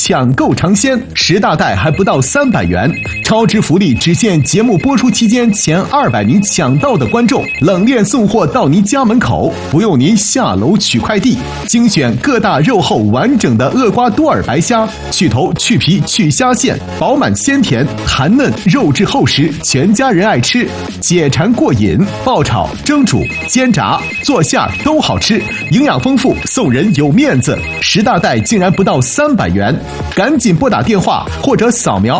抢购尝鲜，10大袋还不到300元，超值福利只限节目播出期间前200名抢到的观众，冷链送货到您家门口，不用您下楼取快递。精选各大肉厚完整的厄瓜多尔白虾，去头去皮去虾线，饱满鲜甜，弹嫩肉质厚实，全家人爱吃，解馋过瘾。爆炒、蒸煮、煎炸、做馅都好吃，营养丰富，送人有面子。10大袋竟然不到300元，赶紧拨打电话或者扫描